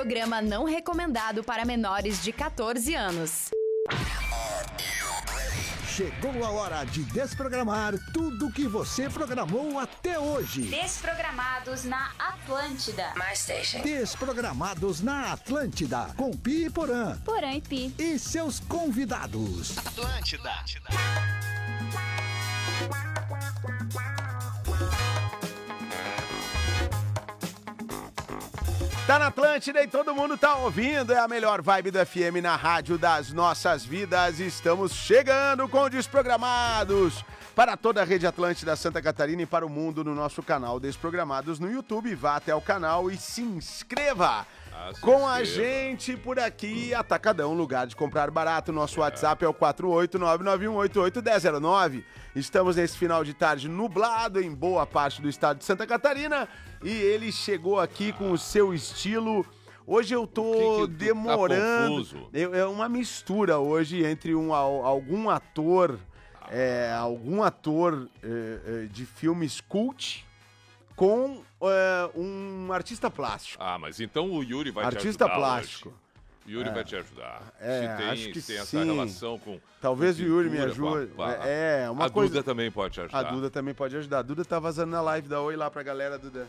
Programa não recomendado para menores de 14 anos. Chegou a hora de desprogramar tudo que você programou até hoje. Desprogramados na Atlântida. My station. Desprogramados na Atlântida, com Pi e Porã. Porã e Pi. E seus convidados. Atlântida. Tá na Atlântida e todo mundo tá ouvindo, é a melhor vibe do FM na rádio das nossas vidas. Estamos chegando com Desprogramados para toda a rede Atlântida Santa Catarina e para o mundo no nosso canal Desprogramados no YouTube. Vá até o canal e se inscreva com a gente por aqui. Atacadão, lugar de comprar barato. Nosso WhatsApp é o 48991881009. Estamos nesse final de tarde nublado em boa parte do estado de Santa Catarina e ele chegou aqui com o seu estilo. Hoje eu tô demorando. Tá É uma mistura hoje entre algum ator de filmes cult com um artista plástico. Ah, mas então o Yuri vai te ajudar. Artista plástico. Hoje. Yuri vai te ajudar. Acho que se tem essa sim. relação com. Talvez com o Yuri me pintura, ajude. a Duda também pode te ajudar. A Duda também pode ajudar. A Duda tá vazando na live. Dá oi lá pra galera, Duda.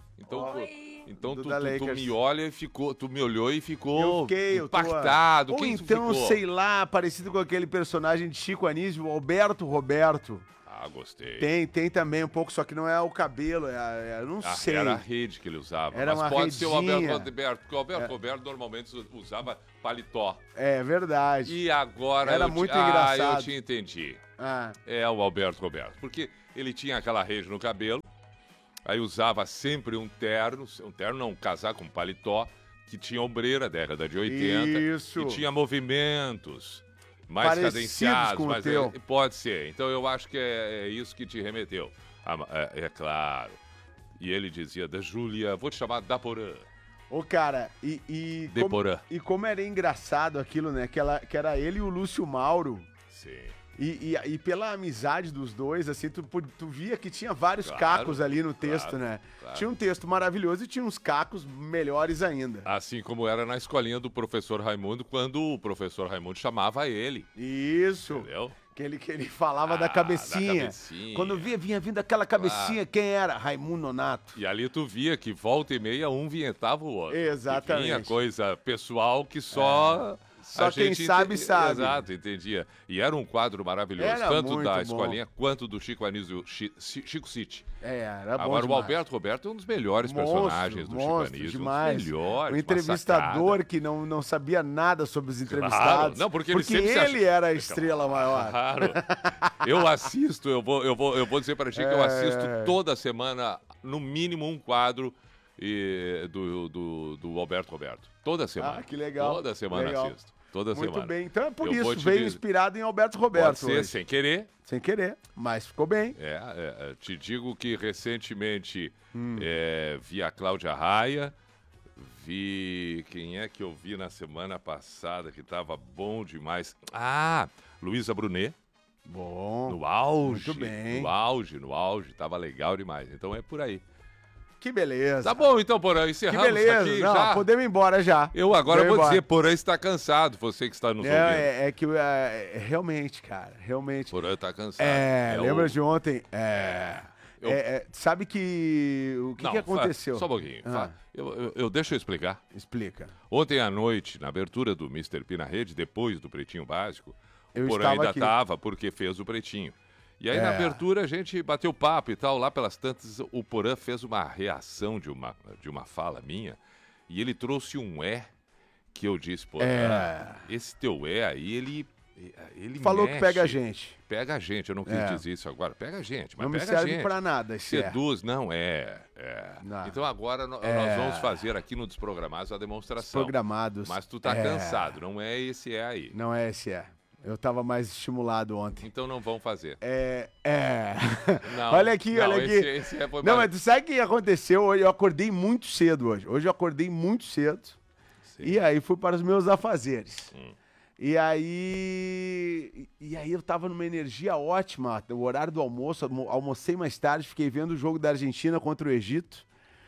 Então tu Lakers. me olha e ficou. Tu me olhou e ficou eu impactado. Ou Quem tu então, ficou? sei lá, parecido com aquele personagem de Chico Anísio, o Alberto Roberto. Ah, gostei. Tem também um pouco, só que não é o cabelo, eu não sei. Era a rede que ele usava. Era mas uma pode ser o redinha. Alberto Roberto, porque o Alberto Roberto normalmente usava paletó. É verdade. E agora Era muito engraçado. eu te entendi. Ah, É o Alberto Roberto. Porque ele tinha aquela rede no cabelo, aí usava sempre um casaco, um paletó, que tinha ombreira, década de 80. Isso. E tinha movimentos mais Parecidos cadenciados. com o mas teu. pode ser. Então eu acho que é isso que te remeteu. É claro. E ele dizia, da Júlia, vou te chamar da Porã. Ô, cara, e Deporã. como era engraçado aquilo, né? Que era ele e o Lúcio Mauro. Sim. E pela amizade dos dois, assim, tu via que tinha vários Claro, cacos ali no texto, claro, né? claro. Tinha um texto maravilhoso e tinha uns cacos melhores ainda. Assim como era na escolinha do professor Raimundo, quando o professor Raimundo chamava ele. Isso. Entendeu? Que ele falava da cabecinha. da cabecinha. Quando vinha vindo aquela cabecinha, quem era? Raimundo Nonato. E ali tu via que volta e meia um vinhetava o outro. Exatamente. E vinha coisa pessoal que só... Só a quem gente sabe, sabe. Exato, entendia. E era um quadro maravilhoso, Era tanto muito da bom. escolinha quanto do Chico Anísio, Chico City. Era bom Agora, o demais. Alberto Roberto é um dos melhores personagens do Chico Anísio. Demais. Um dos melhores. O entrevistador que não sabia nada sobre os entrevistados. Não, porque ele sempre era a estrela maior. Claro. Eu assisto, eu vou dizer para ti que eu assisto toda semana, no mínimo, um quadro do Alberto Roberto. Toda semana. Ah, que legal. Toda semana legal. assisto. Toda Muito semana. bem, então é por Eu vou isso, te veio dizer- inspirado em Alberto Roberto. Pode ser hoje. sem querer. Sem querer, mas ficou bem. Te digo que recentemente vi a Cláudia Raia, vi... Quem é que eu vi na semana passada que estava bom demais? Ah, Luísa Brunet. Bom. No auge. Muito bem. No auge. Tava legal demais. Então é por aí. Que beleza. Tá bom, então, Porã, Que encerramos beleza. aqui Não, já. podemos ir embora já. Eu agora Podemos vou ir embora. dizer, Porã está cansado, você que está nos ouvindo. É que realmente, cara, realmente. Porã está cansado. Lembra o- de ontem? Sabe que... O que Não, aconteceu? Só um pouquinho. Ah. Deixa eu explicar. Explica. Ontem à noite, na abertura do Mr. P na Rede, depois do Pretinho Básico, Eu o Porã estava ainda aqui. estava porque fez o Pretinho. E aí, na abertura, a gente bateu papo e tal. Lá pelas tantas, o Porã fez uma reação de uma fala minha e ele trouxe um que eu disse, Porã, esse teu aí, ele Falou mexe. que pega a gente. Pega a gente, eu não quis dizer isso agora. Pega a gente, mas Não me pega a serve gente. pra nada esse Seduz, não. Não. Então agora nós vamos fazer aqui no Desprogramados a demonstração. Programados. Mas tu tá cansado, não é esse aí. Não é esse Eu tava mais estimulado ontem. Então não vão fazer. Não, olha aqui. Esse foi Não, mais- mas tu sabe o que aconteceu hoje? Eu acordei muito cedo hoje. Hoje eu acordei muito cedo. Sim. E aí fui para os meus afazeres. E aí eu tava numa energia ótima. O horário do almoço, almocei mais tarde, fiquei vendo o jogo da Argentina contra o Egito.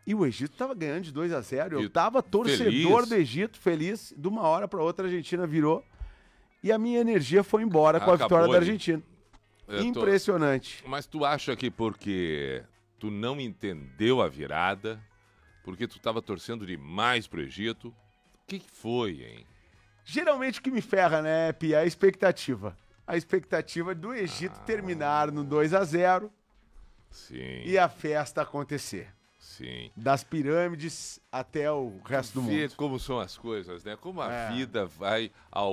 E o Egito tava ganhando de 2-0. Eu E tava torcedor feliz. do Egito, feliz. De uma hora para outra a Argentina virou. E a minha energia foi embora com a Acabou vitória da ali. Argentina. Eu tô- Impressionante. Mas tu acha que porque tu não entendeu a virada, porque tu tava torcendo demais pro Egito, o que foi, hein? Geralmente o que me ferra, né, Pia, é a expectativa. A expectativa do Egito terminar no 2-0 Sim, e a festa acontecer. sim. Das pirâmides até o resto do Vê mundo. como são as coisas, né? Como a É. vida vai,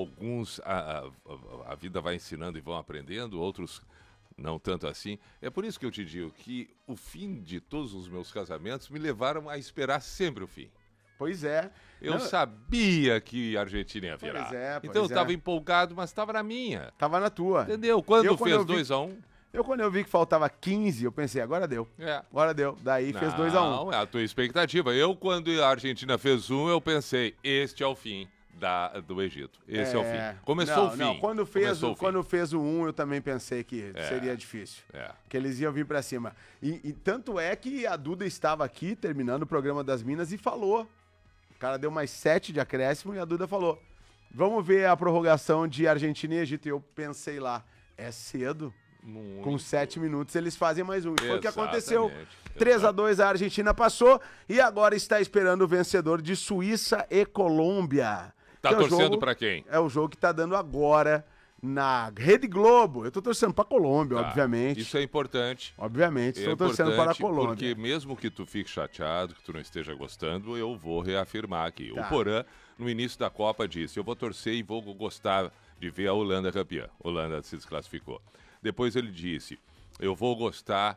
a vida vai ensinando e vão aprendendo, outros não tanto assim. É por isso que eu te digo que o fim de todos os meus casamentos me levaram a esperar sempre o fim. Pois é. Eu Não, sabia que a Argentina ia virar. Pois é, pois então eu é. tava empolgado, mas tava na minha. Tava na tua. Entendeu? Quando Eu, fez eu vi- 2-1, quando eu vi que faltava 15, eu pensei, agora deu. é. Agora deu. Daí fez 2-1. Não, é a tua expectativa. Eu, quando a Argentina fez 1, eu pensei, este é o fim do Egito. Esse é o fim. Começou o fim. Não, quando Começou o fim. fez o 1, eu também pensei que seria difícil. É. Que eles iam vir pra cima. E tanto é que a Duda estava aqui, terminando o programa das Minas, e falou. O cara deu mais 7 de acréscimo e a Duda falou, vamos ver a prorrogação de Argentina e Egito. E eu pensei lá, é cedo? Muito. Com 7 minutos eles fazem mais um. E foi o que aconteceu. Exatamente. 3-2 a Argentina passou e agora está esperando o vencedor de Suíça e Colômbia. Tá Que é o torcendo jogo- pra quem? É o jogo que tá dando agora na Rede Globo. Eu tô torcendo pra Colômbia, Tá. obviamente. Isso é importante. Obviamente, É estou torcendo para a importante Colômbia. porque mesmo que tu fique chateado, que tu não esteja gostando, eu vou reafirmar aqui. Tá. O Porã, no início da Copa, disse, eu vou torcer e vou gostar de ver a Holanda campeã. A Holanda se desclassificou. Depois ele disse, eu vou gostar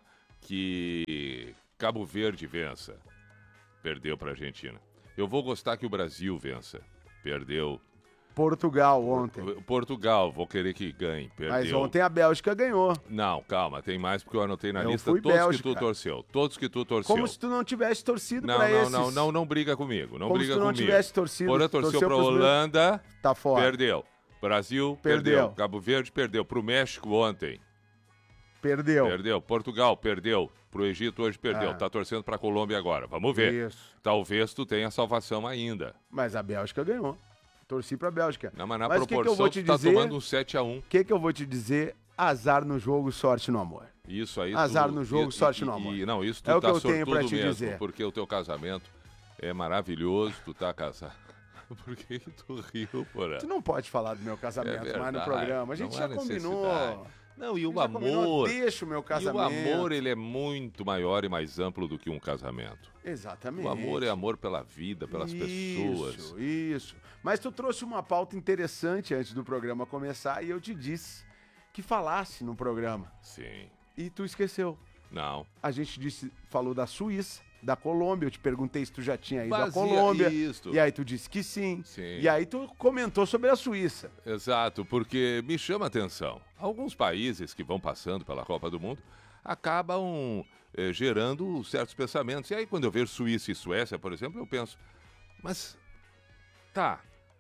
que Cabo Verde vença. Perdeu para a Argentina. Eu vou gostar que o Brasil vença. Perdeu. Portugal ontem. Portugal, vou querer que ganhe. Perdeu. Mas ontem a Bélgica ganhou. Não, calma, tem mais porque eu anotei na Eu lista fui todos Bélgica. que tu torceu. Todos que tu torceu. Como se tu não tivesse torcido Não, pra não, esses. não briga comigo. Não Como briga se tu não comigo. tivesse torcido. Porã torceu pra pros meus- Holanda, Tá fora. perdeu. Brasil, Perdeu. perdeu. Cabo Verde, perdeu. Pro México ontem, Perdeu. perdeu. Portugal, perdeu. Pro Egito hoje, perdeu. Ah. Tá torcendo pra Colômbia agora. Vamos ver. Isso. Talvez tu tenha salvação ainda. Mas a Bélgica ganhou. Torci pra Bélgica. Não, mas na Mas o que que eu proporção, vou te tu tá dizer? tomando um 7-1. O que eu vou te dizer? Azar no jogo, sorte no amor. Isso aí. Azar no jogo, sorte no amor. Não, isso tu É o que tá eu tenho pra sortudo te mesmo, dizer. porque o teu casamento é maravilhoso, tu tá casado. Por que tu riu, Porã? Tu não pode falar do meu casamento mais no verdade, programa. A gente não já há combinou. necessidade. Não, e A o gente já combinou, amor... deixa o meu E o casamento. amor, ele é muito maior e mais amplo do que um casamento. Exatamente. O amor é amor pela vida, pelas pessoas. Isso. Mas tu trouxe uma pauta interessante antes do programa começar e eu te disse que falasse no programa. Sim. E tu esqueceu. Não. A gente falou da Suíça, da Colômbia. Eu te perguntei se tu já tinha ido à Vazia Colômbia. isto. E aí tu disse que sim. Sim. E aí tu comentou sobre a Suíça. Exato, porque me chama a atenção. Alguns países que vão passando pela Copa do Mundo acabam gerando certos pensamentos. E aí, quando eu vejo Suíça e Suécia, por exemplo, eu penso, mas tá,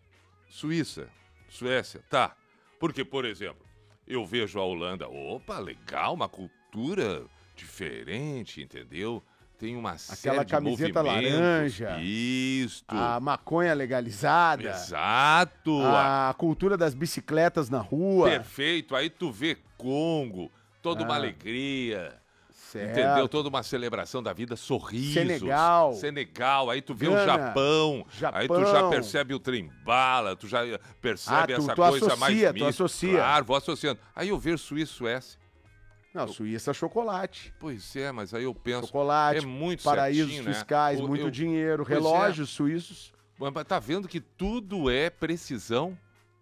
Suíça, Suécia, tá. Porque, por exemplo, eu vejo a Holanda, opa, legal, uma cultura diferente, entendeu? Tem uma série de camiseta movimentos. laranja. Isto. A maconha legalizada. Exato. A cultura das bicicletas na rua. Perfeito. Aí tu vê Congo, toda uma alegria. Certo. Entendeu? Toda uma celebração da vida, sorrisos. Senegal. Aí tu vê Gana. o Japão. Aí tu já Japão. percebe o trem-bala, tu já percebe Ah, tu- essa tu coisa associa, mais tu mística. associa. Claro, vou associando. Aí eu vejo Suíça e Suécia. Não, Suíça, chocolate. Pois é, mas aí eu penso... Chocolate, é muito paraísos certinho, né? fiscais, muito dinheiro, Pois é. relógios suíços, Mas tá vendo que tudo é precisão?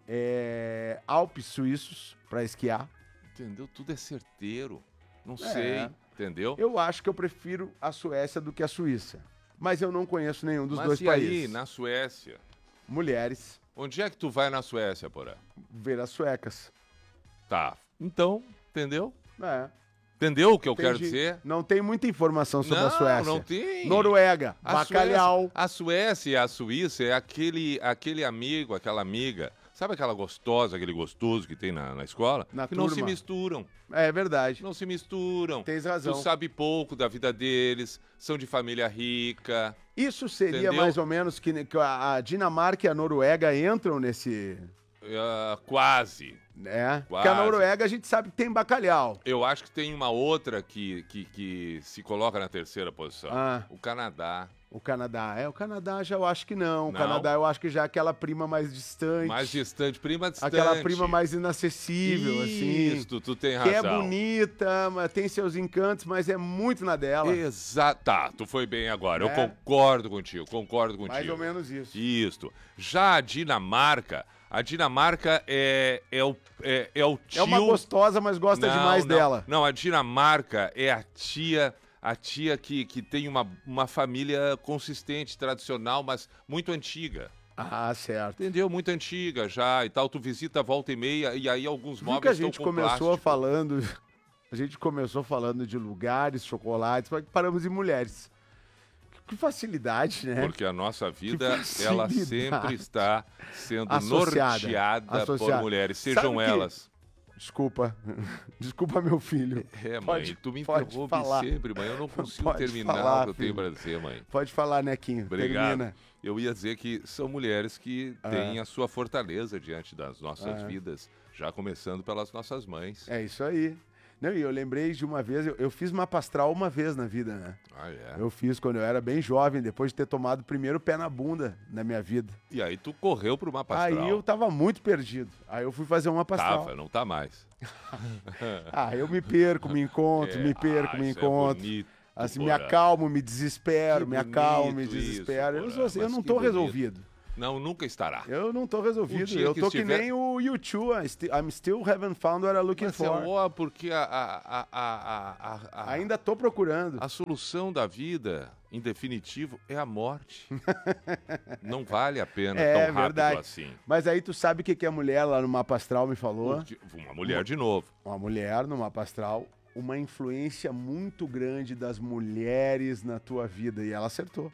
Alpes suíços para esquiar. Entendeu? Tudo é certeiro. Não sei, entendeu? Eu acho que eu prefiro a Suécia do que a Suíça. Mas eu não conheço nenhum dos Mas dois e países. aí, na Suécia? Mulheres, Onde é que tu vai na Suécia, Porã? ver as suecas. Tá. Então, entendeu? É, Entendeu o que eu quero entendi. dizer? Não tem muita informação sobre a Suécia. Não tem. Noruega, A bacalhau. Suécia, a Suécia e a Suíça é aquele amigo, aquela amiga Sabe aquela gostosa, aquele gostoso que tem na escola? Na que não turma. se misturam. É verdade. Não se misturam. Tens razão. Tu sabe pouco da vida deles, são de família rica. Isso seria Entendeu? mais ou menos que a Dinamarca e a Noruega entram nesse... Quase. né? Porque a Quase. Noruega a gente sabe que tem bacalhau. Eu acho que tem uma outra que se coloca na terceira posição. Ah. O Canadá. O Canadá. O Canadá já eu acho que não. O Não? Canadá eu acho que já é aquela prima mais distante. Mais distante, prima distante. Aquela prima mais inacessível, assim. Isso, tu tem Que razão. é bonita, mas tem seus encantos, mas é muito na dela. Exato. Tá, tu foi bem agora. Eu É. concordo contigo. Mais ou menos isso. Isso. Já a Dinamarca é o tio... É uma gostosa, mas gosta demais dela. Não, a Dinamarca é a tia que tem uma família consistente, tradicional, mas muito antiga. Ah, certo. Entendeu? Muito antiga já e tal. Tu visita volta e meia e aí alguns Viu que móveis a gente estão com começou plástico. falando... A gente começou falando de lugares, chocolates, mas paramos em mulheres. Que facilidade, né? Porque a nossa vida, Que ela facilidade. sempre está sendo Associada. norteada por mulheres, sejam Sabe que- elas. Desculpa. Desculpa, meu filho. É, mãe, Pode- tu me pode interrompe falar. sempre, mãe. Eu não consigo Pode terminar falar, o que eu tenho filho. pra dizer, mãe. Pode falar, Nequinho. Obrigado. Termina. Eu ia dizer que são mulheres que têm a sua fortaleza diante das nossas vidas, já começando pelas nossas mães. É isso aí. Não, e eu lembrei de uma vez, eu fiz mapa astral uma vez na vida, né? Ah, é? Eu fiz quando eu era bem jovem, depois de ter tomado o primeiro pé na bunda na minha vida. E aí tu correu pro mapa astral. Aí eu tava muito perdido. Aí eu fui fazer um mapa astral. Tava, não tá mais. Eu me perco, me encontro, me perco, me isso encontro. É bonito, Assim, me Porã. acalmo, me desespero, Que me acalmo, me bonito isso, desespero. Eu, Porã, sou assim, eu mas não que tô bonito. resolvido. Não, nunca estará. Eu não tô resolvido. dia Eu que tô estiver- que nem o U2. I'm still haven't found what I'm looking Mas é for. ó, porque Ainda tô procurando. a solução da vida, em definitivo, é a morte. Não vale a pena É tão rápido verdade. assim. Mas aí tu sabe o que que a mulher lá no mapa astral me falou? Uma mulher de novo. Uma mulher no mapa astral, uma influência muito grande das mulheres na tua vida. E ela acertou.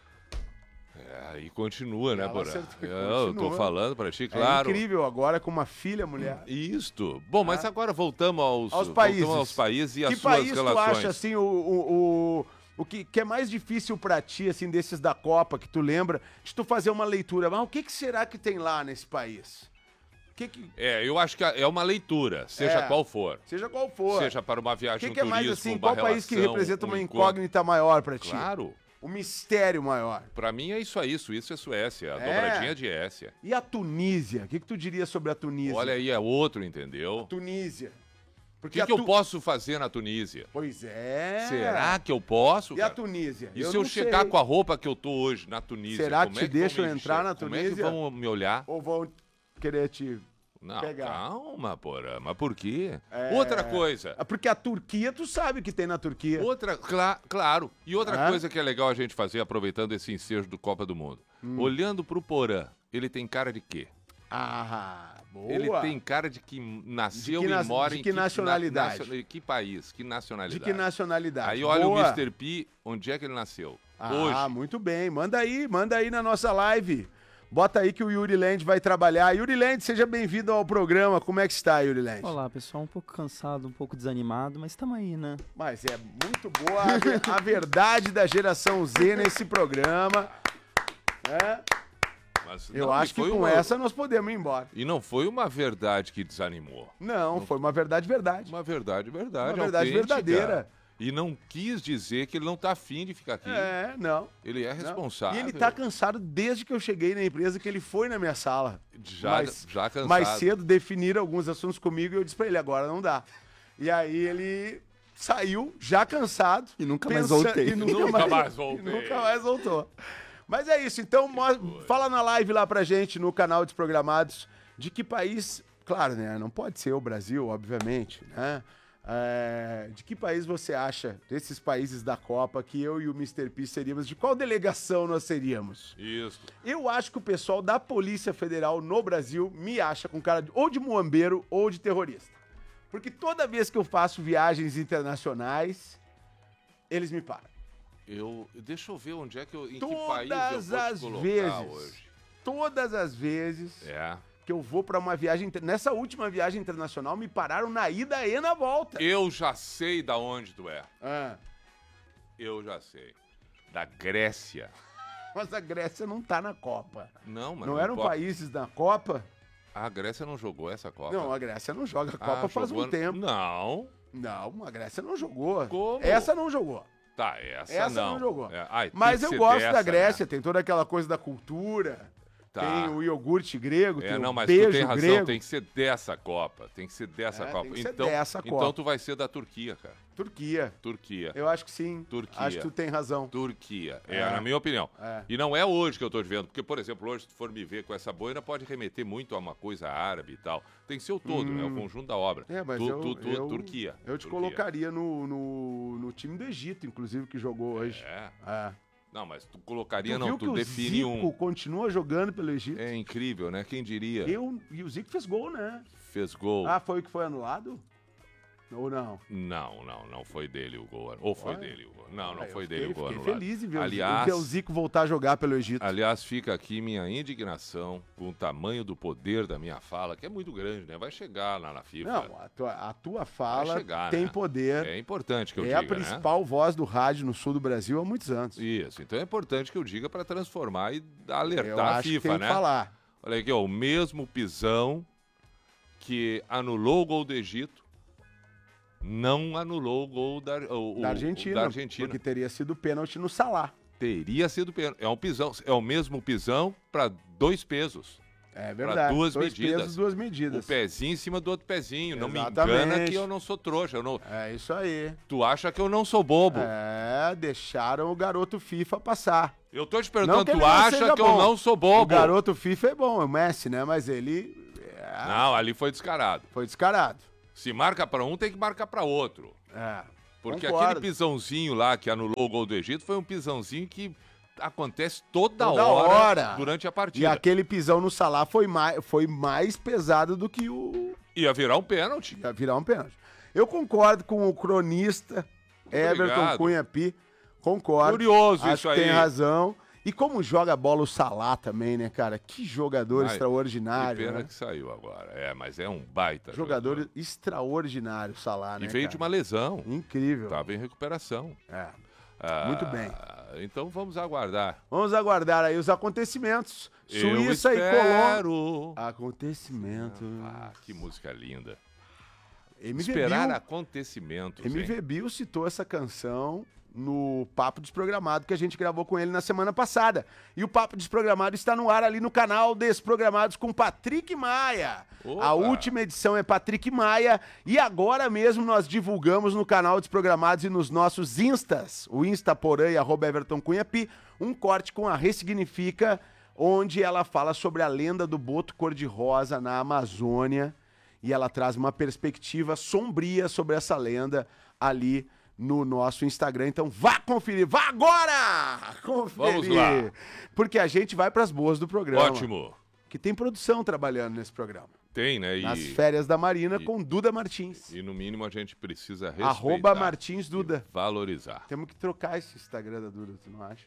E continua, né, Ela Porã? acertou, Eu tô continua. falando pra ti, claro. É incrível agora com uma filha mulher. Isto. Bom, mas agora voltamos Aos países. Voltamos aos países e Que às suas país relações. tu acha, assim, o que é mais difícil pra ti, assim, desses da Copa, que tu lembra, de tu fazer uma leitura? Mas o que será que tem lá nesse país? Eu acho que é uma leitura, seja qual for. Seja qual for. Seja para uma viagem, que é mais, turismo, assim, uma qual país que relação, representa uma encontro. incógnita maior pra ti? Claro. Um mistério maior. Pra mim é isso aí, Suíça é Suécia, a É. dobradinha de Écia. E a Tunísia? O que tu diria sobre a Tunísia? Olha aí, é outro, entendeu? Tunísia. O Porque que, que eu posso fazer na Tunísia? Pois é. Será que eu posso? E a cara? Tunísia? E se eu não chegar sei. com a roupa que eu tô hoje na Tunísia? Será como que é te vão deixam me entrar encher? na Como é que Tunísia? vão me olhar? Ou vão querer te Não, pegar? calma, Porã, mas por quê? Outra coisa. Porque a Turquia, tu sabe o que tem na Turquia. Claro. E outra Ah. coisa que é legal a gente fazer, aproveitando esse ensejo do Copa do Mundo. Olhando pro Porã, ele tem cara de quê? Boa. Ele tem cara de que nasceu De que e nas- mora de em que nacionalidade? que país? Que nacionalidade? De que nacionalidade? Aí olha Boa. o Mr. P, onde é que ele nasceu? Hoje. Muito bem. Manda aí na nossa live. Bota aí que o Yuri Land vai trabalhar. Yuri Land, seja bem-vindo ao programa. Como é que está, Yuri Land? Olá, pessoal. Um pouco cansado, um pouco desanimado, mas estamos aí, né? Mas é muito boa a verdade da geração Z nesse programa. Mas Eu não, acho e que foi com essa nós podemos ir embora. E não foi uma verdade que desanimou. Não, foi uma verdade. Uma verdade, Uma verdade autêntica. verdadeira. E não quis dizer que ele não tá afim de ficar aqui. Não. Ele é Não. responsável. E ele tá cansado desde que eu cheguei na empresa, que ele foi na minha sala. Já cansado. Mais cedo, definir alguns assuntos comigo e eu disse pra ele, agora não dá. E aí ele saiu, já cansado. E nunca mais voltei. E Nunca mais voltei. E nunca mais voltou. Mas é isso, então fala na live lá pra gente, no canal Desprogramados, de que país, claro, né, não pode ser o Brasil, obviamente, né? De que país você acha, desses países da Copa, que eu e o Mr. P seríamos, de qual delegação nós seríamos? Isso. Eu acho que o pessoal da Polícia Federal no Brasil me acha com cara ou de muambeiro ou de terrorista. Porque toda vez que eu faço viagens internacionais, eles me param. Deixa eu ver onde é que em que Todas país eu vou te as colocar vezes. hoje. Todas as vezes que eu vou pra uma viagem... Nessa última viagem internacional, me pararam na ida e na volta. Eu já sei da onde tu é. Ah, Eu já sei. Da Grécia. mas a Grécia não tá na Copa. Não, mas Não eram pode. países na Copa? A Grécia não jogou essa Copa. Não, a Grécia não joga a Copa faz jogou um tempo. Não. Não, a Grécia não jogou. Como? Essa não jogou. Tá, essa Essa não. não jogou. Ai, tem Mas que eu ser gosto dessa, da Grécia, né? tem toda aquela coisa da cultura. Tá. Tem o iogurte grego, tem Não, o mas beijo tu tem razão, grego. tem que ser dessa Copa. Tem que ser dessa Copa. tem que ser Então, dessa então Copa. tu vai ser da Turquia, cara. Turquia. Turquia. Eu acho que sim. Turquia. Acho que tu tem razão. Turquia. É. Na minha opinião. É. E não é hoje que eu tô te vendo. Porque, por exemplo, hoje, se tu for me ver com essa boina, pode remeter muito a uma coisa árabe e tal. Tem que ser o todo, né? O conjunto da obra. Mas Turquia. Eu te Turquia. colocaria no time do Egito, inclusive, que jogou hoje. É. Não, mas tu colocaria, Tu viu que tu o define Zico continua jogando pelo Egito? É incrível, né? Quem diria? E o Zico fez gol, né? Fez gol. Ah, foi o que foi anulado? Ou não? Não foi dele o gol. Ou foi dele o gol? Não foi dele o gol Fiquei anulado. feliz em ver, Aliás, ver o Zico voltar a jogar pelo Egito. Aliás, fica aqui minha indignação com o tamanho do poder da minha fala, que é muito grande, né? Vai chegar lá na FIFA. Não, a tua fala Vai chegar, tem né? poder. É importante que eu É diga, a principal voz do rádio no sul do Brasil há muitos anos. né? Isso, então é importante que eu diga para transformar e Eu alertar a acho FIFA, que tem né? que falar. Olha aqui, ó, o mesmo pisão que anulou o gol do Egito, não anulou o gol da Argentina. Porque teria sido pênalti no Salah. Teria sido pênalti. É um pisão, é o mesmo pisão para 2 pesos. É verdade. Duas 2 medidas. pesos, 2 medidas. O pezinho em cima do outro pezinho. Não me Exatamente. engana que eu não sou trouxa. É isso aí. Tu acha que eu não sou bobo? Deixaram o garoto FIFA passar. Eu tô te perguntando, Não que ele tu não acha seja que eu bom. não sou bobo? O garoto FIFA é bom, é o Messi, né? Mas ele Não, ali foi descarado. foi descarado. Se marca pra um, tem que marcar pra outro. Porque Concordo. aquele pisãozinho lá que anulou o gol do Egito foi um pisãozinho que acontece toda Toda hora hora. durante a E partida. aquele pisão no Salah foi mais pesado do que o... Ia virar um pênalti. Ia virar um pênalti. Eu concordo com o cronista Everton Obrigado. Cunha Pi. Concordo. Curioso Acho isso que aí. tem razão. E como joga bola o Salah também, né, cara? Que jogador Ai, extraordinário, Que pena né? que saiu agora. Mas é um baita Jogador extraordinário, o Salah, né, E veio cara? de uma lesão. Incrível. Estava em recuperação. Muito bem. Então vamos aguardar. Vamos aguardar aí os acontecimentos. Eu Suíça e Colômbia. espero. Acontecimentos. Que música linda. MV Esperar Bill, acontecimentos. hein? MV Bill citou essa canção no Papo Desprogramado que a gente gravou com ele na semana passada. E o Papo Desprogramado está no ar ali no canal Desprogramados com Patrick Maia. Opa! A última edição é Patrick Maia e agora mesmo nós divulgamos no canal Desprogramados e nos nossos Instas, o Insta Porã e @Everton Cunha Pi, um corte com a Ressignifica, onde ela fala sobre a lenda do boto cor-de-rosa na Amazônia e ela traz uma perspectiva sombria sobre essa lenda ali no nosso Instagram. Então vá conferir, vá agora conferir. Vamos lá. Porque a gente vai pras boas do programa. Ótimo. Que tem produção trabalhando nesse programa. Tem, né? Nas férias da Marina e- com Duda Martins. E no mínimo a gente precisa respeitar. @Martins Duda. e valorizar. Temos que trocar esse Instagram da Duda, tu não acha?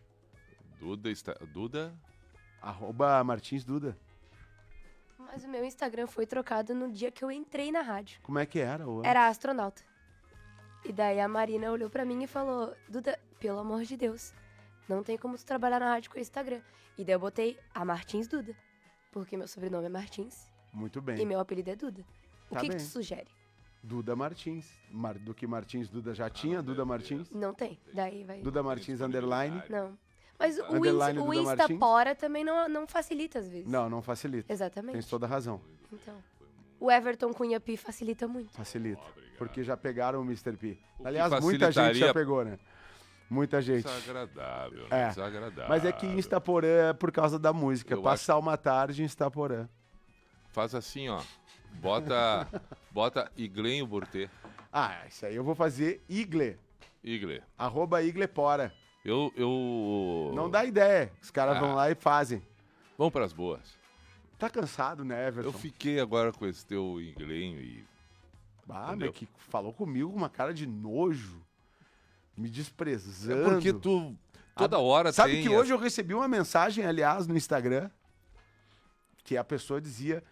Duda? @Martins Duda. Mas o meu Instagram foi trocado no dia que eu entrei na rádio. Como é que era? Ô? Era astronauta. E daí a Marina olhou pra mim e falou: Duda, pelo amor de Deus, não tem como tu trabalhar na rádio com esse Instagram. E daí eu botei a Martins Duda. Porque meu sobrenome é Martins Muito e bem. meu apelido é Duda. O Tá que bem. tu sugere? Duda Martins. Do que Martins Duda já tinha, Duda Martins. Não tem. Daí vai. Duda Martins underline. Não. Mas o, Underline o Duda Instapora também não facilita às vezes. Não facilita. Exatamente. Tens toda a razão. Então. O Everton Cunha Pi facilita muito. Facilita. Porque já pegaram o Mr. P. O que Aliás, muita gente já facilitaria- pegou, né? Muita gente. Desagradável, É. né? Desagradável. Mas é que Instaporã é por causa da música. Eu Passar uma tarde em Instaporã. Faz assim, ó. Bota Iglenho Burtê. Isso aí eu vou fazer Igle. Igle. @Iglepora. Eu... Não dá ideia. Os caras Ah. vão lá e fazem. Vamos pras boas. Tá cansado, né, Everton? Eu fiquei agora com esse teu Iglenho e... Meu, que falou comigo com uma cara de nojo. Me É desprezando. porque tu toda hora Sabe tem... que hoje eu recebi uma mensagem, aliás, no Instagram, que a pessoa dizia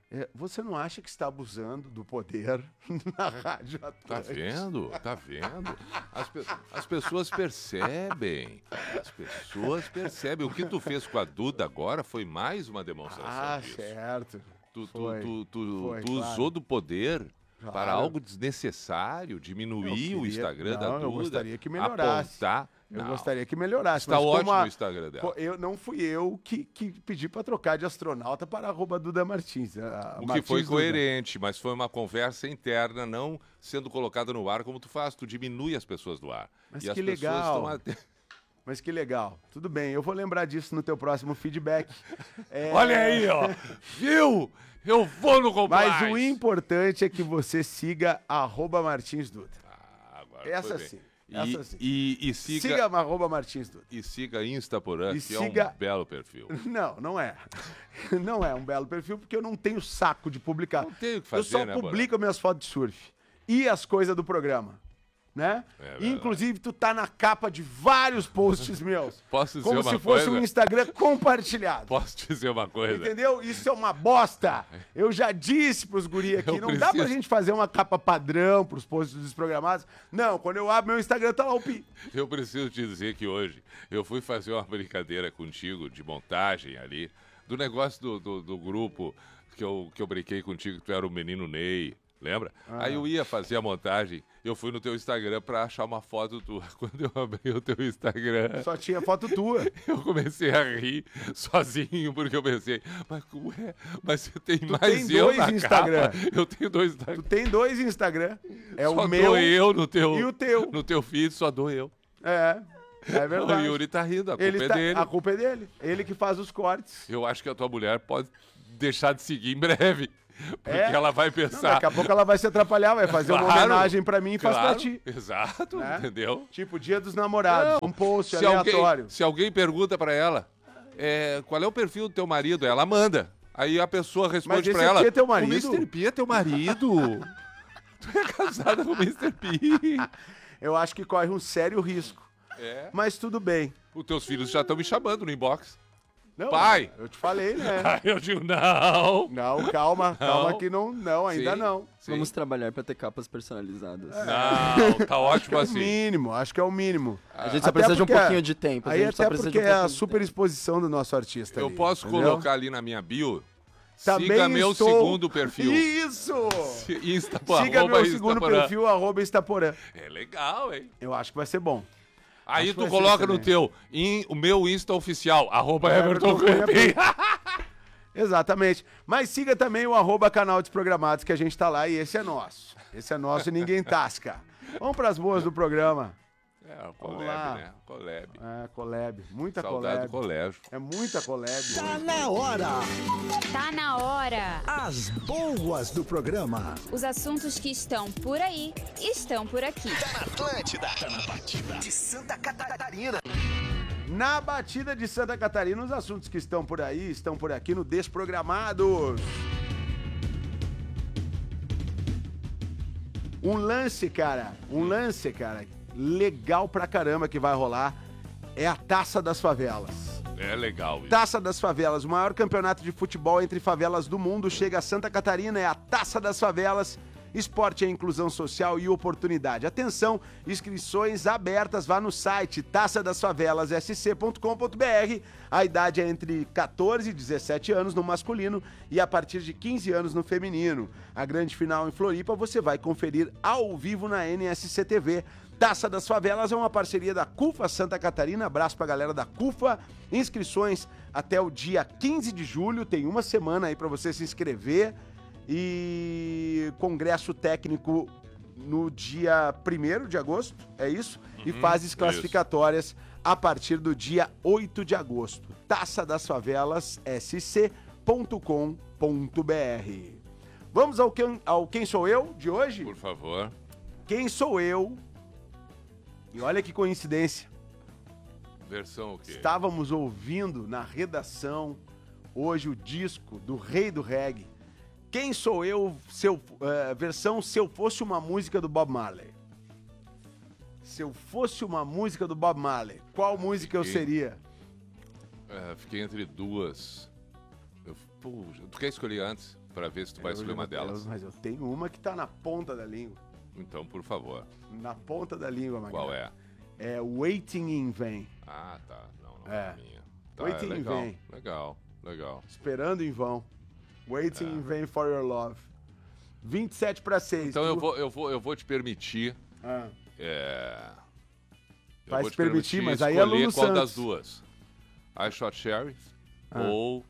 Você não acha que está abusando do poder na Rádio Tá Atlântida? vendo? Tá vendo? As pessoas percebem. As pessoas percebem. O que tu fez com a Duda agora foi mais uma demonstração disso. Certo. Tu Foi, usou claro. do poder Claro. para algo desnecessário, diminuir o Instagram da Duda. Eu gostaria que melhorasse. Apontar. Eu Não. gostaria que melhorasse. Está mas como ótimo o Instagram dela. Não fui eu que pedi para trocar de astronauta para @Duda Martins. O que foi coerente, mas foi uma conversa interna, não sendo colocada no ar como tu faz. Tu diminui as pessoas do ar. Mas e as que pessoas legal. estão Mas que legal. Tudo bem, eu vou lembrar disso no teu próximo feedback. Olha aí, ó. Viu? Eu vou no complexo. Mas o importante é que você siga @MartinsDuda. Agora Essa foi bem. sim. Essa sim. E Siga @MartinsDuda. E siga Instaporã, E que é siga- um belo perfil. Não é. Não é um belo perfil, porque eu não tenho saco de publicar. Não tem o que Eu fazer, só né, publico minhas fotos de surf. E as coisas do programa. Né? verdade. Inclusive, tu tá na capa de vários posts meus. Posso dizer Como uma se fosse coisa? um Instagram compartilhado. Posso dizer uma coisa? Entendeu? Isso é uma bosta. Eu já disse pros guri aqui, Eu não dá pra preciso- gente fazer uma capa padrão pros posts desprogramados. Não, quando eu abro meu Instagram, tá lá o pi. Eu preciso te dizer que hoje eu fui fazer uma brincadeira contigo de montagem ali, do negócio do grupo que eu brinquei contigo, que tu era o menino Ney. Lembra? Aí eu ia fazer a montagem, eu fui no teu Instagram pra achar uma foto tua. Quando eu abri o teu Instagram, Só tinha foto tua. eu comecei a rir sozinho, porque eu pensei, mas você tem mais tem eu dois na Instagram. capa. Eu tenho dois Tu Instagram. tem 2 Instagram. É Só o meu dou eu no teu, e o teu. no teu feed, só dou eu. É verdade. O Yuri tá rindo, a culpa Ele é tá- dele. A culpa é dele. Ele que faz os cortes. Eu acho que a tua mulher pode deixar de seguir em breve. Porque É? ela vai Não, pensar. daqui a pouco ela vai se atrapalhar, vai fazer uma Claro, homenagem pra mim e faz pra claro, ti. Exato, Né? entendeu? Tipo, Dia dos Namorados. Um post Se aleatório. alguém pergunta pra ela qual é o perfil do teu marido, ela manda. Aí a pessoa responde esse pra ela. aqui é teu O marido?" Mr. P é teu marido. Tu é casada com o Mr. P. Eu acho que corre um sério risco. É. Mas tudo bem. Os teus filhos já estão me chamando no inbox. Não, Pai! Eu te falei, né? Aí eu digo, não. Não, calma que não, ainda Sim, não. sim. Vamos trabalhar para ter capas personalizadas. Não, tá ótimo É o assim. mínimo, acho que é o mínimo. A gente só Até precisa de um porque- pouquinho de tempo. Aí a gente só até precisa porque de um é a pouquinho de super exposição do nosso artista. Eu ali, posso entendeu? colocar ali na minha bio. Também Siga meu estou- segundo perfil. Isso! Insta, Siga arroba meu segundo Instaporã. perfil, @Instaporã. É legal, hein? Eu acho que vai ser bom. Aí Acho que tu vai coloca ser no também. teu, o meu Insta oficial, Everton @EvertonCrepim. Crepim. Exatamente. Mas siga também o @canal Desprogramados, que a gente tá lá e esse é nosso. Esse é nosso e ninguém tasca. Vamos pras boas do programa. É, o Vamos Coleb, lá. né? Coleb. É, collab. Muita Saudade do collab. colégio. É muita collab. Tá na hora. Tá na hora. As boas do programa. Os assuntos que estão por aí estão por aqui. Atlântida. Tá na batida de Santa Catarina. Na batida de Santa Catarina, os assuntos que estão por aí, estão por aqui no Desprogramados. Um lance, cara, legal pra caramba que vai rolar é a Taça das Favelas. É legal isso. Taça das Favelas, o maior campeonato de futebol entre favelas do mundo, chega a Santa Catarina, é a Taça das Favelas. Esporte é inclusão social e oportunidade. Atenção, inscrições abertas, vá no site taçadasfavelassc.com.br. A idade é entre 14 e 17 anos no masculino e a partir de 15 anos no feminino. A grande final em Floripa você vai conferir ao vivo na NSC TV. Taça das Favelas é uma parceria da CUFA Santa Catarina. Abraço pra galera da CUFA. Inscrições até o dia 15 de julho, tem uma semana aí pra você se inscrever. E congresso técnico no dia 1º de agosto, é isso? E fases classificatórias a partir do dia 8 de agosto. Taça das Favelas, sc.com.br. Vamos ao Quem Sou Eu de hoje? Por favor. Quem sou eu? E olha que coincidência. Versão o quê? Estávamos ouvindo na redação hoje o disco do Rei do Reggae. Quem sou eu, versão Se Eu Fosse Uma Música do Bob Marley. Se eu fosse uma música do Bob Marley, qual música eu seria? Fiquei entre duas. Tu quer escolher antes? pra ver se tu vai escolher uma delas. Mas eu tenho uma que tá na ponta da língua. Então, por favor. Na ponta da língua, Magrão. Qual é? É Waiting in Vain. Ah, tá. Não É. é a minha. Tá, Waiting in legal, Vain. legal. Esperando em vão. Waiting in Vain for Your Love. 27-6. Então eu vou te permitir. Ah. Eu Vai vou se te permitir, mas aí é escolher Lulu qual Santos. das duas. I Shot Sheriff ou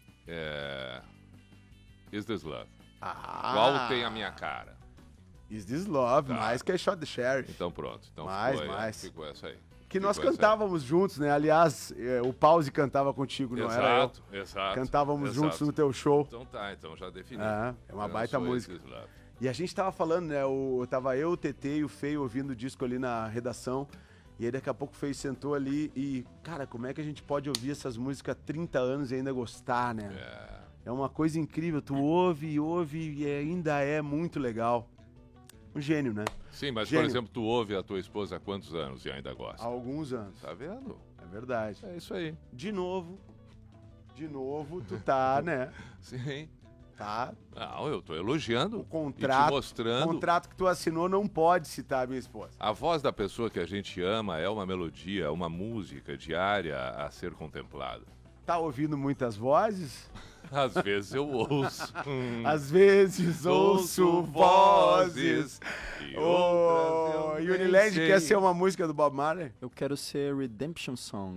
Is This Love? Qual tem a minha cara? Is This Love, Tá. mais que I Shot the Sheriff. Então pronto. Então Mais. ficou essa aí. Que nós Ficou essa aí. cantávamos juntos, né? Aliás, o Pause cantava contigo, não era eu? Exato. Cantávamos exato. juntos no teu show. Então tá, então já defini. É uma Eu baita sou música. Is This Love. E a gente tava falando, né? Tava eu, o TT e o Feio ouvindo o disco ali na redação. E aí daqui a pouco o Feio sentou ali e, cara, como é que a gente pode ouvir essas músicas há 30 anos e ainda gostar, né? É uma coisa incrível. Tu ouve e ainda é muito legal. Um gênio, né? Sim, mas Gênio. por exemplo, tu ouve a tua esposa há quantos anos e ainda Há gosta? alguns anos. Tá vendo? É verdade. É isso aí. De novo, tu tá, né? Sim. Tá. Não, eu tô elogiando O contrato, e te mostrando. o contrato que tu assinou não pode citar a minha esposa. A voz da pessoa que a gente ama é uma melodia, uma música diária a ser contemplada. Tá ouvindo muitas vozes? Às vezes eu ouço. Às vezes ouço vozes. E Ô, outras eu nem Uniland sei. quer ser uma música do Bob Marley? Eu quero ser Redemption Song.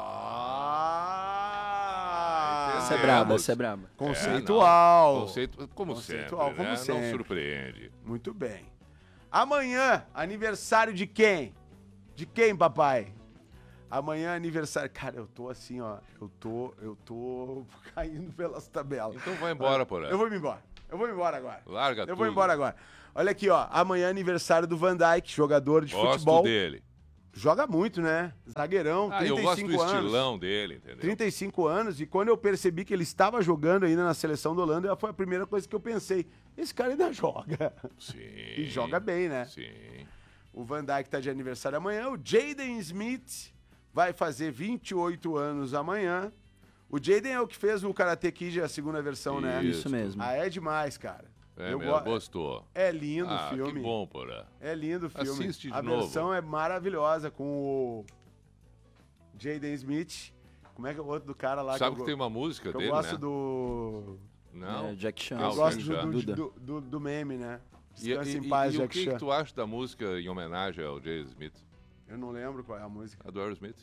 Essa é braba, essa é braba. Conceitual. Como Conceitual, sempre, como né? sempre. Não surpreende. Muito bem. Amanhã, aniversário de quem? De quem, papai? Amanhã, aniversário... Cara, eu tô assim, ó. Eu tô caindo pelas tabelas. Então vai embora, porra. Eu vou me embora. Eu vou me embora agora. Larga Eu tudo. vou embora agora. Olha aqui, ó. Amanhã, aniversário do Van Dijk, jogador de Gosto futebol. dele. Joga muito, né? Zagueirão, Eu 35 gosto do anos. estilão dele, entendeu? 35 anos, e quando eu percebi que ele estava jogando ainda na seleção da Holanda, foi a primeira coisa que eu pensei. Esse cara ainda joga. Sim. E joga bem, né? Sim. O Van Dijk tá de aniversário amanhã. O Jaden Smith vai fazer 28 anos amanhã. O Jaden é o que fez o Karate Kid, a segunda versão, né? Isso mesmo. Ah, é demais, cara. É Eu mesmo, gostou. É lindo o Ah, filme. que bom, porra. É lindo o filme. Assiste de a novo. versão é maravilhosa com o Jaden Smith. Como é que é o outro do cara lá? Sabe que tem uma música que eu dele, gosto né? do... Não? É, Jack Chan. Ah, Eu o gosto Jack Chan. do meme, né? E, Descansa e, em paz, e o Jack que Chan. tu acha da música em homenagem ao Jay Smith? Eu não lembro qual é a música. A do Aerosmith?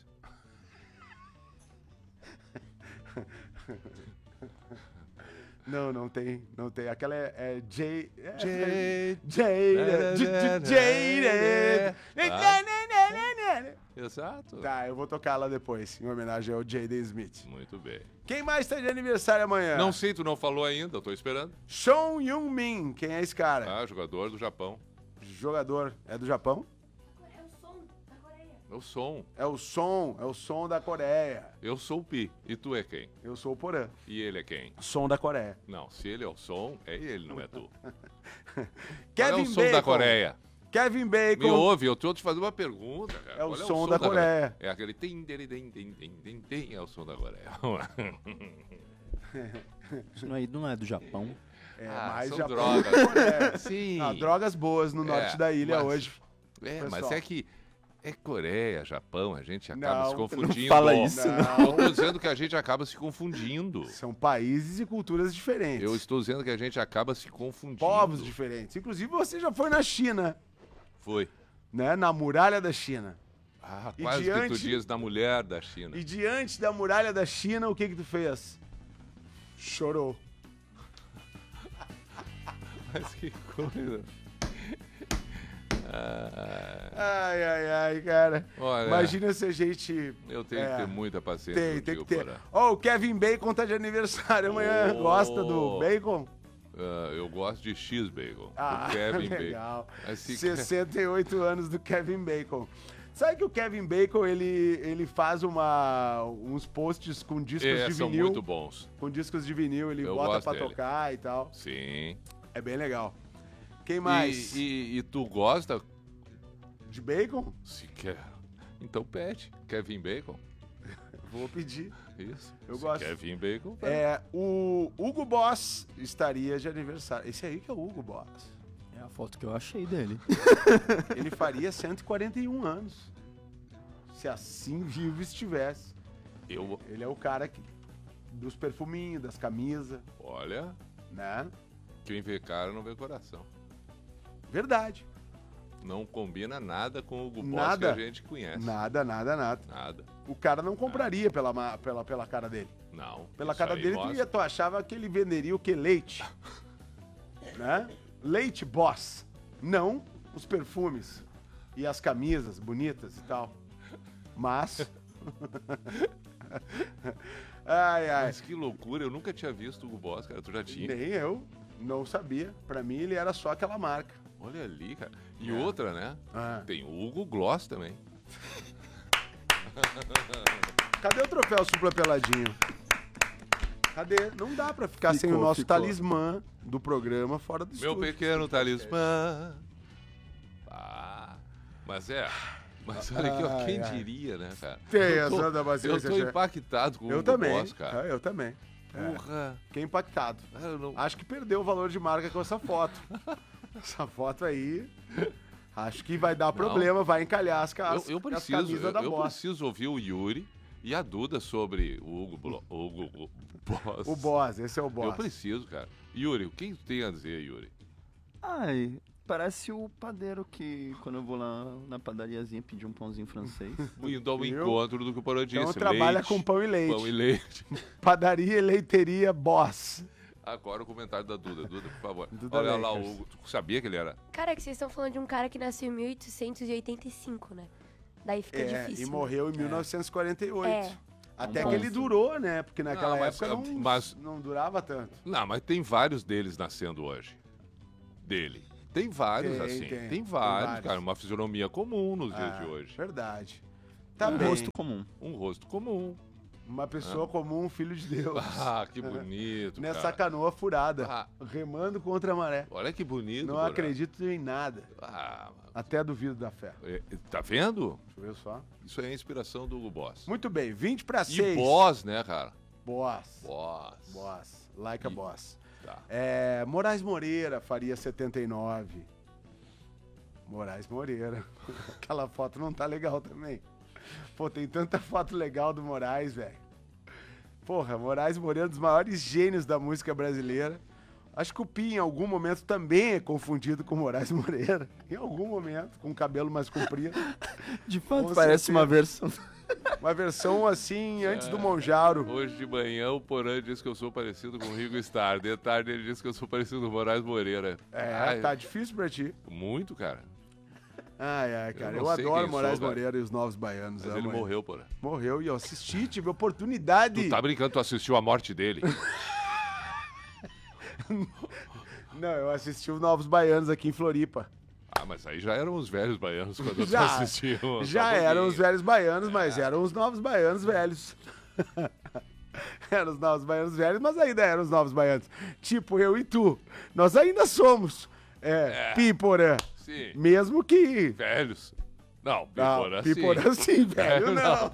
Não tem. Aquela é Jay... Exato. Tá, eu vou tocar lá depois, em homenagem ao Jaden Smith. Muito bem. Quem mais tá de aniversário amanhã? Não sei, tu não falou ainda, eu tô esperando. Sean Young-min, quem é esse cara? Ah, jogador do Japão. Jogador, é do Japão? É o som. É o som da Coreia. Eu sou o Pi. E tu é quem? Eu sou o Porã. E ele é quem? Som da Coreia. Não, se ele é o som, é ele, não é tu. Qual Kevin é o som Bacon. da Coreia? Kevin Bacon. Me ouve, eu tô te fazendo uma pergunta, cara. É o Qual som da Coreia. É aquele tim, tim, tim, tim, tim, tim, tim, é o som da Coreia. Isso não é do Japão. É, Ah, mais são Japão drogas. que Coreia. Sim. Ah, drogas boas no norte da ilha mas- hoje. É, pessoal. mas é que é Coreia, Japão, a gente acaba Não, se não confundindo. fala isso, Eu tô dizendo que a gente acaba se confundindo. São países e culturas diferentes. Eu estou dizendo que a gente acaba se confundindo. Povos diferentes. Inclusive, você já foi na China, Foi. né? Na muralha da China. Ah, E quase que diante- tu diz da mulher da China. E diante da muralha da China, o que tu fez? Chorou. Mas que coisa. Ai, cara. Olha, Imagina se a gente... eu tenho que ter muita paciência Tem que contigo, ter. Porã. Ó, o Kevin Bacon tá de aniversário amanhã. Oh. Gosta do bacon? Ah, eu gosto de X-Bacon. Ah, do Kevin legal. Bacon. Mas se- 68 anos do Kevin Bacon. Sabe que o Kevin Bacon, ele faz uns posts com discos de são vinil. muito bons. Com discos de vinil, ele Eu bota gosto pra dele. tocar e tal. Sim. É bem legal. Quem mais? E tu gosta? De bacon? Se quer. Então pede. Kevin Bacon. Vou pedir. Isso. Eu Se gosto. quer vir bacon? O Hugo Boss estaria de aniversário. Esse aí que é o Hugo Boss. É a foto que eu achei dele. Ele faria 141 anos. Se assim vivo estivesse. Ele é o cara dos perfuminhos, das camisas, Olha, né? quem vê cara não vê coração. Verdade. Não combina nada com o Hugo Boss Nada. que a gente conhece. Nada. Nada. O cara não compraria pela cara dele. Não. Pela isso cara aí dele, mostra. tu achava que ele venderia o que? Leite. Né? Leite Boss. Não os perfumes e as camisas bonitas e tal. Mas... ai. Mas que loucura, eu nunca tinha visto o Hugo Boss, cara. Tu já tinha? Nem eu não sabia. Pra mim, ele era só aquela marca. Olha ali, cara. E outra, né? Ah. Tem o Hugo Gloss também. Cadê o troféu Supla Peladinho? Cadê? Não dá pra ficar sem o nosso talismã do programa fora do Meu estúdio. pequeno talismã. Mas olha aqui, ó, quem diria, né, cara? Tem Eu a tô- Santa Bacia. Eu tô impactado com o Eu Hugo também. Boss, cara. Eu também. Porra. Fiquei impactado. Eu não- Acho que perdeu o valor de marca com essa foto. Essa foto aí, acho que vai dar problema, vai encalhar as camisas da eu Boss. preciso ouvir o Yuri e a Duda sobre o Hugo Boss. O Boss, esse é o Boss. Eu preciso, cara. Yuri, o que tu tem a dizer, Yuri? Ai, parece o padeiro que, quando eu vou lá na padariazinha pedir um pãozinho francês. Indo ao Viu? encontro do que o Porã disse. Então trabalha leite, com pão e leite. Pão e leite. Padaria e leiteria Boss. Agora o comentário da Duda. Duda, por favor. Duda Olha lá o Lakers. Hugo. Tu sabia que ele era? Cara, que vocês estão falando de um cara que nasceu em 1885, né? Daí fica difícil. E morreu em 1948. É. Até Um que ele monstro. durou, né? Porque naquela Não, mas- época mas- não durava tanto. Não, mas tem vários deles nascendo hoje. Dele. Tem vários, Tem, assim. tem. Tem vários, vários. cara. Uma fisionomia comum nos dias de Ah, hoje. Verdade. Um Também. rosto comum. Um rosto comum. Uma pessoa comum, filho de Deus. Ah, que bonito, Nessa cara. canoa furada. Ah. Remando contra a maré. Olha que bonito, Não Porã. acredito em nada. Ah, Até duvido da fé. tá vendo? Deixa eu ver só. Isso é a inspiração do Hugo Boss. Muito bem, 20 para E 6. Boss, né, cara? Boss. Boss. Boss. Like a E- boss. Tá. Moraes Moreira faria 79. Moraes Moreira. Aquela foto não tá legal também. Pô, tem tanta foto legal do Moraes, velho. Porra, Moraes Moreira, um dos maiores gênios da música brasileira. Acho que o Pi, em algum momento, também é confundido com Moraes Moreira. Em algum momento, com o cabelo mais comprido. De fato, Com parece certeza. uma versão. Uma versão assim, antes do Monjaro. Hoje de manhã o Porã disse que eu sou parecido com o Rigo Star. De tarde ele disse que eu sou parecido com o Moraes Moreira. Ai, Tá difícil pra ti. Muito, cara. Ai, cara. Eu Eu, não sei adoro quem Moraes sou, Moreira e os Novos Baianos. Mas amo ele ele. morreu, Porã. Morreu e eu assisti, tive oportunidade. Tu tá brincando, tu assistiu a morte dele? Não, eu assisti os Novos Baianos aqui em Floripa. Ah, mas aí já eram os velhos baianos quando Já, tu assistiu. Já eram os velhos baianos, mas eram os Novos Baianos velhos. Eram os Novos Baianos velhos, mas ainda eram os Novos Baianos. Tipo, eu e tu. Nós ainda somos. Pi Porã. Sim, Mesmo que... velhos. Não, Não, Piporã sim. Piporã sim, velho, Velho, não.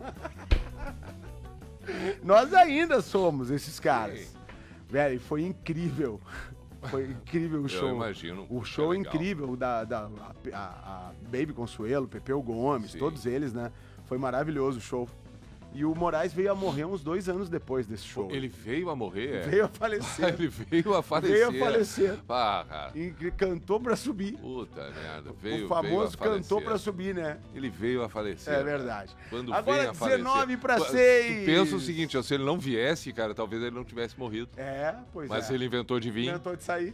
Nós ainda somos esses caras. Sim. Velho, foi incrível. Foi incrível o show. imagino, O é show legal. incrível da Baby Consuelo, Pepeu Gomes, Sim. todos eles, né? Foi maravilhoso o show. E o Moraes veio a morrer uns 2 anos depois desse show. Ele veio a morrer, é? veio a falecer. Ele veio a falecer. Veio a falecer. Ah, cara. E cantou pra subir. Puta merda. Veio, O famoso veio a cantou falecer. pra subir, né? Ele veio a falecer. É verdade. Quando Agora vem a falecer. 19 pra Tu 6. pensa o seguinte, ó, se ele não viesse, cara, talvez ele não tivesse morrido. Pois Mas é. ele inventou de vir. Inventou de sair.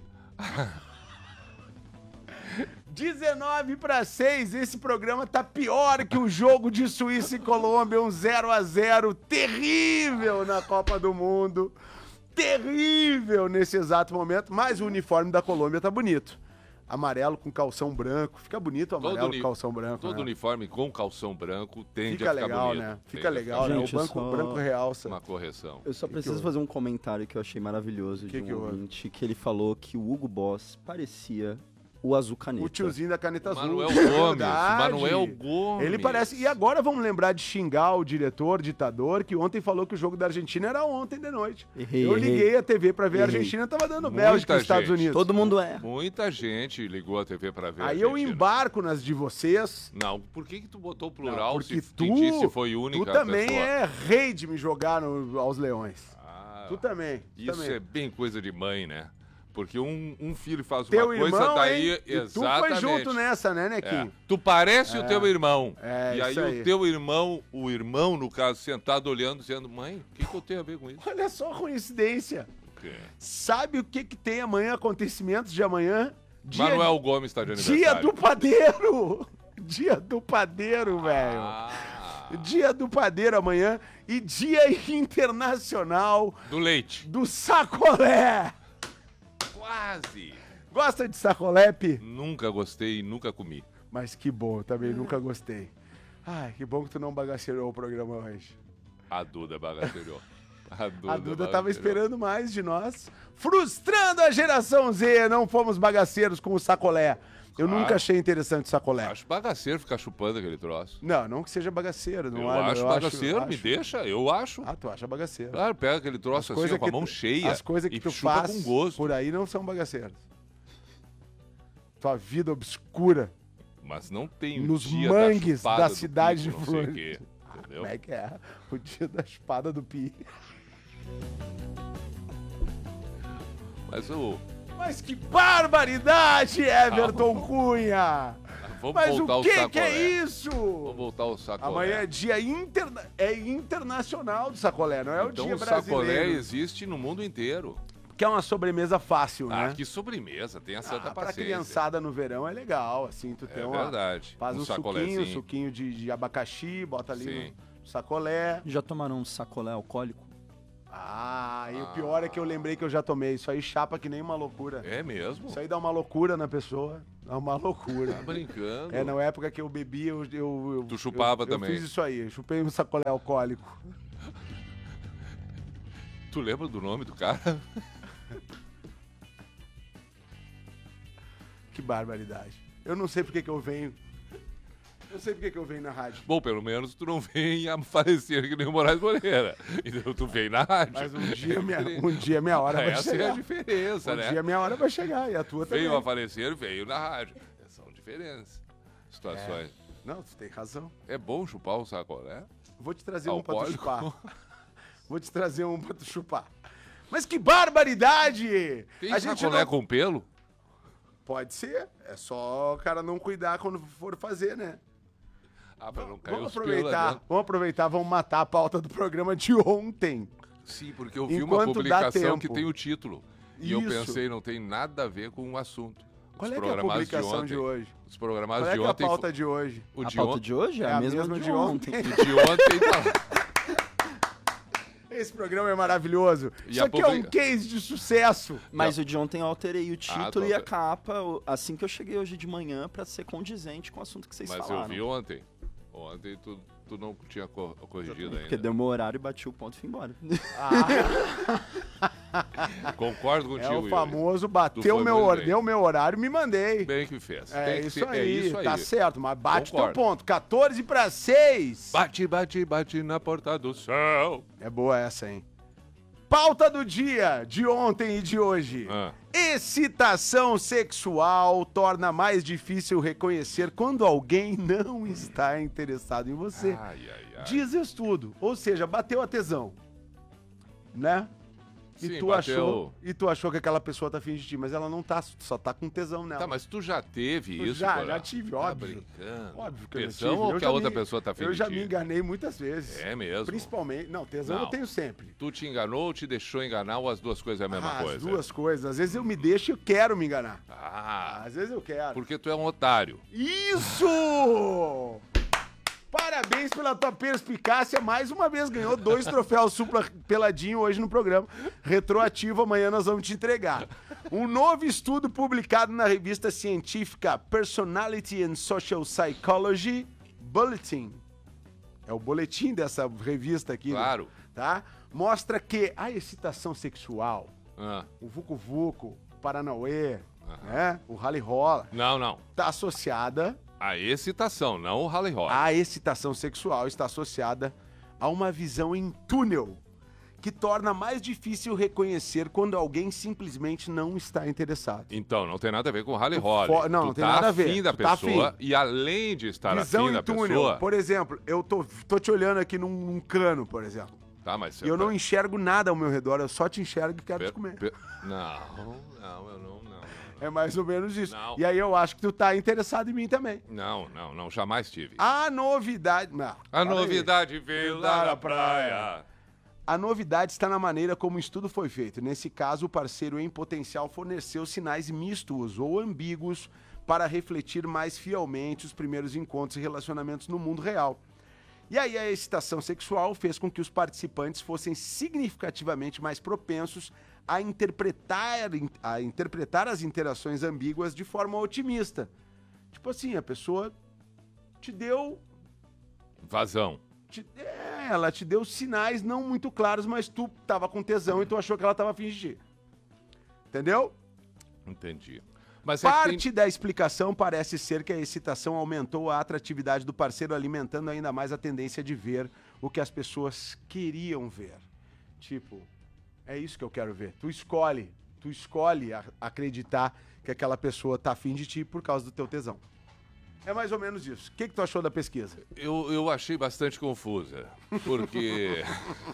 19 para 6, esse programa tá pior que um jogo de Suíça e Colômbia, um 0-0 terrível na Copa do Mundo. Terrível nesse exato momento, mas o uniforme da Colômbia tá bonito. Amarelo com calção branco, fica bonito o amarelo com calção branco, Todo né? uniforme com calção branco tende Fica a ficar legal, bonito. né? Tende Fica a legal, ficar né? Gente, O eu banco só- branco realça. Uma correção. Eu só Que preciso houve? fazer um comentário que eu achei maravilhoso de Que um houve? ouvinte, que ele falou que o Hugo Boss parecia o azul caneta. O tiozinho da caneta azul. Manuel É Gomes. verdade. Manuel Gomes. Ele parece... E agora vamos lembrar de xingar o diretor, ditador, que ontem falou que o jogo da Argentina era ontem de noite. Eu liguei a TV pra ver a Argentina, tava dando Bélgica e Estados Unidos. Todo mundo é. Muita gente ligou a TV pra ver a Aí eu Argentina. embarco nas de vocês. Não, por que tu botou o plural Porque se quem disse foi tu única também pessoa? é rei de me jogar aos leões. Ah, Tu também. Isso também. é bem coisa de mãe, né? Porque um filho faz Teu uma coisa, irmão, daí... hein? E tu Exatamente. foi junto nessa, né, Nequinho? É. Tu parece o teu irmão. É, e aí, isso aí. o teu irmão, no caso, sentado olhando, dizendo, mãe, o que eu tenho a ver com isso? Olha só a coincidência. O quê? Sabe o que tem amanhã, acontecimentos de amanhã? Manuel Gomes está de aniversário. Dia do padeiro! Dia do padeiro, velho. Ah, Dia do padeiro amanhã e Dia Internacional do leite. do Sacolé. Quase. Gosta de sacolé, Pi? Nunca gostei e nunca comi. Mas que bom, eu também nunca gostei. Ai, que bom que tu não bagaceirou o programa hoje. A Duda bagaceirou. A A Duda tava bagaceirou. esperando mais de nós. Frustrando a geração Z, não fomos bagaceiros com o sacolé. Eu Claro. nunca achei interessante sacolé. Acho bagaceiro ficar chupando aquele troço. Não que seja bagaceiro. Não Eu olha, acho bagaceiro, me acho. deixa, eu acho. Ah, tu acha bagaceiro. Claro, pega aquele troço assim, ó, com a mão cheia As coisas que e tu chupa faz com gosto. por aí não são bagaceiros. Tua vida obscura Mas não tem o nos dia mangues chupada da do cidade pico, de não sei o Flores. quê, entendeu? Como é que é? O dia da espada do Pi. Mas o... Mas que barbaridade, Everton Cunha! Vamos Mas voltar o ao que sacolé. é isso? Vamos voltar ao sacolé. Amanhã é dia internacional do sacolé, não é o Então dia o sacolé brasileiro. existe no mundo inteiro. Que é uma sobremesa fácil, né? Ah, que sobremesa, tem a santa Pra paciência. criançada no verão é legal, assim, tu tem É uma... verdade. Faz um sacolézinho. suquinho de abacaxi, bota ali Sim. no sacolé. Já tomaram um sacolé alcoólico? Ah, e o pior é que eu lembrei que eu já tomei. Isso aí chapa que nem uma loucura. É mesmo? Isso aí dá uma loucura na pessoa. Dá uma loucura. Tá brincando. É, na época que eu bebi, eu Tu chupava também. Eu fiz isso aí, eu chupei um sacolé alcoólico. Tu lembra do nome do cara? Que barbaridade. Eu não sei porque que eu venho. Eu sei porque que eu venho na rádio. Bom, pelo menos tu não vem a falecer que nem o Moraes Moreira. Então tu vem na rádio. Mas um dia minha hora vai Essa chegar. é a diferença, Um né? dia minha hora vai chegar e a tua também. Veio a falecer, veio na rádio. São diferentes situações. Não, tu tem razão. É bom chupar um sacolé? Vou te trazer um pra tu Alcoólico? chupar. Vou te trazer um pra tu chupar. Mas que barbaridade! Tem a gente sacolé não... com pelo? Pode ser. É só o cara não cuidar quando for fazer, né? Ah, pra não cair Vamos os pelos lá aproveitar, vamos matar a pauta do programa de ontem. dentro. Sim, porque eu vi uma Enquanto dá publicação que tempo. tem o título. E eu Isso. pensei, não tem nada a ver com o assunto. Qual Os é que é a programados publicação de ontem- hoje? Os programados Qual é de que é a ontem... pauta de hoje? O A de pauta ontem... de hoje é a mesma de ontem. O de ontem tá lá. Esse programa é maravilhoso. E Isso a aqui é um publica- case de sucesso. Mas o de ontem eu alterei o título e a tá. capa assim que eu cheguei hoje de manhã pra ser condizente com o assunto que vocês Mas falaram. eu vi ontem. Ontem tu não tinha corrigido Porque ainda. deu meu horário e bati o ponto e fui embora. Concordo É contigo, o famoso Tu bateu foi meu muito horário, bem. deu meu horário, me mandei. Yuri. Bem que fez. É Tem que isso, ser- aí, é isso aí. tá certo, mas bate Concordo. teu ponto. 14/6. Bate, bate, bate na porta do céu. É boa essa, hein? Pauta do dia de ontem e de hoje. Ah. Excitação sexual torna mais difícil reconhecer quando alguém não está interessado em você. Ai, ai, ai. Diz estudo. Ou seja, bateu a tesão. Né? Sim, E tu achou que aquela pessoa tá afim de ti, mas ela não tá, só tá com tesão nela. Tá, mas tu já teve Eu isso, já Porã? tive, Tá óbvio. brincando. Óbvio que eu já Tesão tive. ou Eu que já a outra me- pessoa tá afim Eu de já ti? me enganei muitas vezes. É mesmo? Principalmente. Não, tesão Não. eu tenho sempre. Tu te enganou ou te deixou enganar ou as duas coisas é a mesma coisa? As duas coisas. Às vezes eu me deixo e eu quero me enganar. Ah, Às vezes eu quero. porque tu é um otário. Isso! Parabéns pela tua perspicácia. Mais uma vez ganhou 2 troféus Supla Peladinho hoje no programa. Retroativo, amanhã nós vamos te entregar. Um novo estudo publicado na revista científica Personality and Social Psychology Bulletin. É o boletim dessa revista aqui. Claro. Tá? Mostra que a excitação sexual, Ah, o vucu-vucu, Paranauê, né? O rally rola. Não. Está associada... A excitação, não o rally rola. A excitação sexual está associada a uma visão em túnel, que torna mais difícil reconhecer quando alguém simplesmente não está interessado. Então, não tem nada a ver com rally rola. Não tem nada a ver. Afim da Tu tá pessoa, afim. e além de estar Visão afim em da túnel. pessoa... Por exemplo, eu tô te olhando aqui num cano, por exemplo. Tá, mas E eu não enxergo nada ao meu redor, eu só te enxergo e quero te comer. Não, eu não. É mais ou menos isso. Não. E aí eu acho que tu tá interessado em mim também. Não, jamais tive. A novidade... Não, A novidade veio lá na praia. A novidade está na maneira como o estudo foi feito. Nesse caso, o parceiro em potencial forneceu sinais mistos ou ambíguos para refletir mais fielmente os primeiros encontros e relacionamentos no mundo real. E aí a excitação sexual fez com que os participantes fossem significativamente mais propensos a interpretar as interações ambíguas de forma otimista. Tipo assim, a pessoa te deu... Vazão. Ela te deu sinais não muito claros, mas tu tava com tesão e tu achou que ela tava fingindo. Entendeu? Entendi. Mas Parte da explicação parece ser que a excitação aumentou a atratividade do parceiro, alimentando ainda mais a tendência de ver o que as pessoas queriam ver. Tipo, é isso que eu quero ver. Tu escolhe acreditar que aquela pessoa tá afim de ti por causa do teu tesão. É mais ou menos isso. O que tu achou da pesquisa? Eu achei bastante confusa, porque...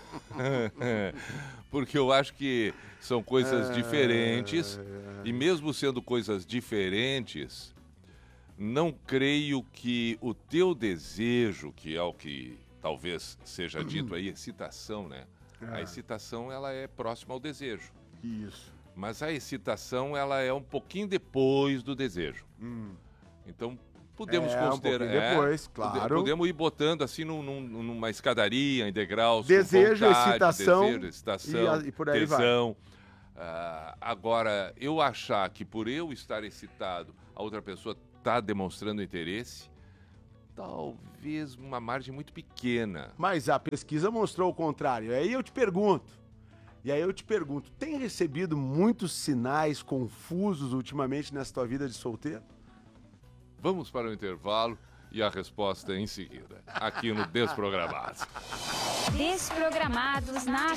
porque eu acho que são coisas diferentes, e mesmo sendo coisas diferentes, não creio que o teu desejo, que é o que talvez seja dito aí, excitação, né? A excitação, ela é próxima ao desejo. Isso. Mas a excitação, ela é um pouquinho depois do desejo. Então, podemos considerar... Um pouquinho depois, claro. Podemos ir botando assim numa escadaria, em degraus. Desejo, vontade, excitação. Desejo, excitação, E por aí tesão. Agora, eu achar que por eu estar excitado, a outra pessoa está demonstrando interesse, talvez uma margem muito pequena. Mas a pesquisa mostrou o contrário. E aí eu te pergunto, tem recebido muitos sinais confusos ultimamente nessa tua vida de solteiro? Vamos para o intervalo e a resposta em seguida, aqui no Desprogramados. Desprogramados na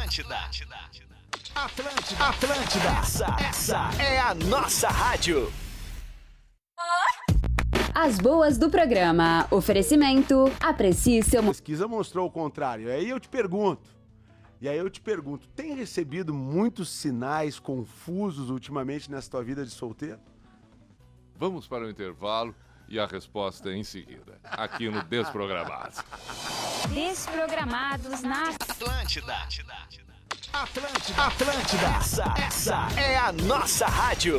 Atlântida. Essa é a nossa rádio. As boas do programa. Oferecimento. Aprecie seu... A pesquisa mostrou o contrário. E aí eu te pergunto, tem recebido muitos sinais confusos ultimamente nessa tua vida de solteiro? Vamos para o intervalo e a resposta em seguida, aqui no Desprogramados. Desprogramados na Atlântida. Essa é a nossa rádio.